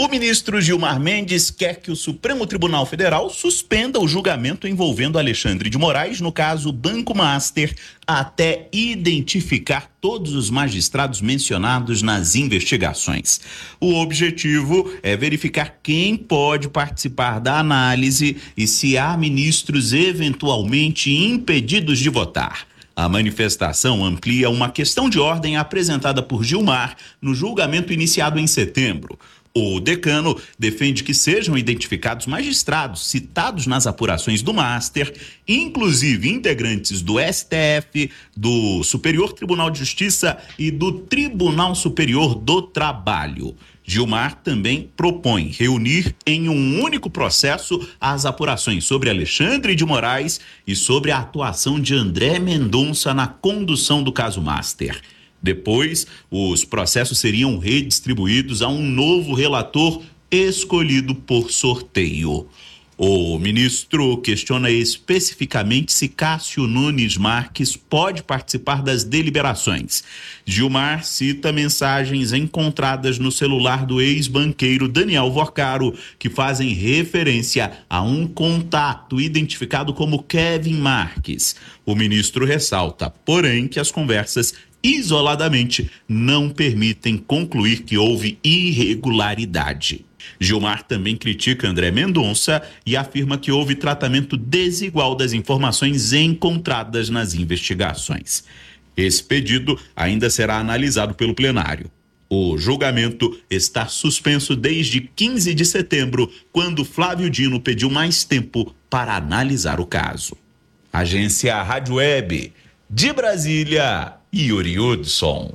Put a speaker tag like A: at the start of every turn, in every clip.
A: O ministro Gilmar Mendes quer que o Supremo Tribunal Federal suspenda o julgamento envolvendo Alexandre de Moraes no caso Banco Master até identificar todos os magistrados mencionados nas investigações. O objetivo é verificar quem pode participar da análise e se há ministros eventualmente impedidos de votar. A manifestação amplia uma questão de ordem apresentada por Gilmar no julgamento iniciado em setembro. O decano defende que sejam identificados magistrados citados nas apurações do Master, inclusive integrantes do STF, do Superior Tribunal de Justiça e do Tribunal Superior do Trabalho. Gilmar também propõe reunir em um único processo as apurações sobre Alexandre de Moraes e sobre a atuação de André Mendonça na condução do caso Master. Depois, os processos seriam redistribuídos a um novo relator escolhido por sorteio. O ministro questiona especificamente se Cássio Nunes Marques pode participar das deliberações. Gilmar cita mensagens encontradas no celular do ex-banqueiro Daniel Vorcaro, que fazem referência a um contato identificado como Kevin Marques. O ministro ressalta, porém, que as conversas isoladamente não permitem concluir que houve irregularidade. Gilmar também critica André Mendonça e afirma que houve tratamento desigual das informações encontradas nas investigações. Esse pedido ainda será analisado pelo plenário. O julgamento está suspenso desde 15 de setembro, quando Flávio Dino pediu mais tempo para analisar o caso. Agência Rádio Web, de Brasília, Yuri Hudson.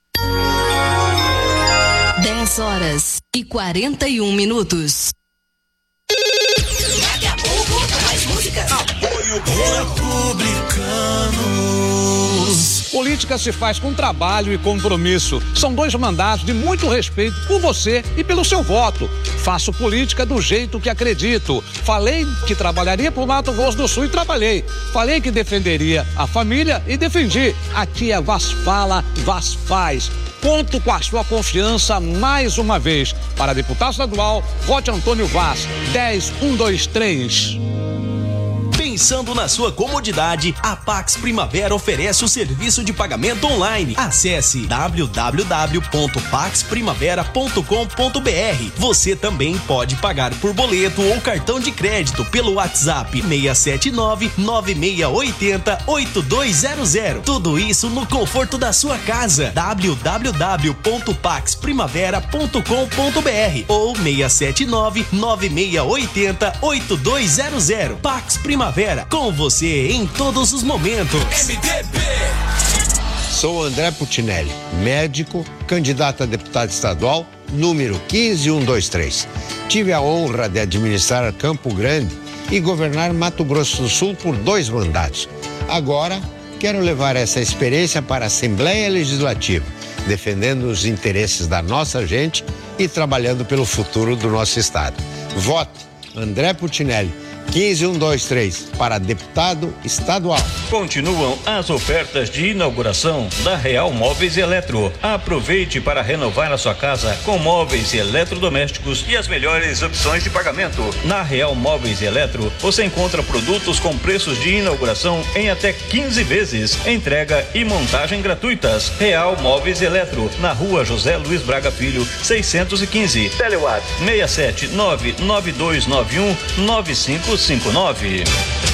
B: 10h41.
C: Daqui a pouco, mais músicas.
D: Apoio Republicanos.
E: Política se faz com trabalho e compromisso. São 2 mandatos de muito respeito por você e pelo seu voto. Faço política do jeito que acredito. Falei que trabalharia por Mato Grosso do Sul e trabalhei. Falei que defenderia a família e defendi. Aqui é Vaz Fala, Vaz Faz. Conto com a sua confiança mais uma vez. Para deputado estadual, vote Antônio Vaz, 10123.
F: Pensando na sua comodidade, a Pax Primavera oferece o serviço de pagamento online. Acesse www.paxprimavera.com.br. Você também pode pagar por boleto ou cartão de crédito pelo WhatsApp 679-9680-8200. Tudo isso no conforto da sua casa. www.paxprimavera.com.br ou 679-9680-8200. Pax Primavera, com você em todos os momentos.
D: MDB.
G: Sou André Putinelli, médico, candidato a deputado estadual, número 15123. Tive a honra de administrar Campo Grande e governar Mato Grosso do Sul por 2 mandatos. Agora, quero levar essa experiência para a Assembleia Legislativa, defendendo os interesses da nossa gente e trabalhando pelo futuro do nosso estado. Vote André Putinelli, 15123, para deputado estadual.
H: Continuam as ofertas de inauguração da Real Móveis e Eletro. Aproveite para renovar a sua casa com móveis e eletrodomésticos e as melhores opções de pagamento. Na Real Móveis e Eletro, você encontra produtos com preços de inauguração em até 15 vezes. Entrega e montagem gratuitas. Real Móveis e Eletro, na Rua José Luiz Braga Filho, 615. Telewatts 67992919559.